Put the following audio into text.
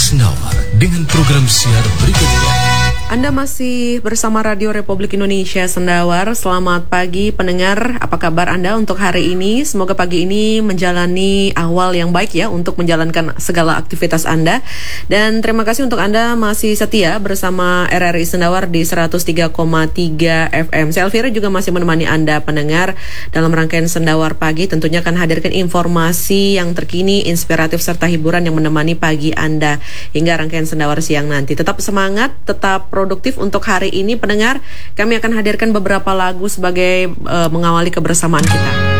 Senawar dengan program siar berikutnya. Anda masih bersama Radio Republik Indonesia Sendawar. Selamat pagi pendengar, apa kabar Anda untuk hari ini? Semoga pagi ini menjalani awal yang baik ya untuk menjalankan segala aktivitas Anda. Dan terima kasih untuk Anda masih setia bersama RRI Sendawar di 103,3 FM. Saya Elvira juga masih menemani Anda pendengar dalam rangkaian Sendawar Pagi. Tentunya akan hadirkan informasi yang terkini, inspiratif serta hiburan yang menemani pagi Anda hingga rangkaian Sendawar siang nanti. Tetap semangat, tetap produktif untuk hari ini pendengar. Kami akan hadirkan beberapa lagu sebagai mengawali kebersamaan kita.